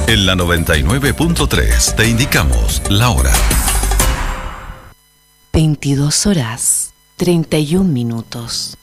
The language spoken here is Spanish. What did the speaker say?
En la 99.3 te indicamos la hora. 22 horas, 31 minutos.